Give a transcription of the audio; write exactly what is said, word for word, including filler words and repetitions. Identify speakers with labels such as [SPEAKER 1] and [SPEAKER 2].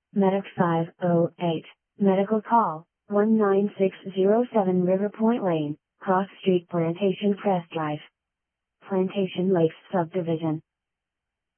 [SPEAKER 1] Medic five oh eight, medical call, one nine six zero seven River Point Lane, Cross Street, Plantation Crest Drive. Plantation Lakes Subdivision.